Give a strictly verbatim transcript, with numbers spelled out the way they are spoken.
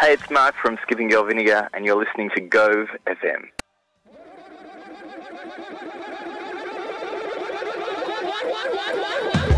Hey, it's Mark from Skipping Girl Vinegar, and you're listening to Gove F M. What, what, what, what, what?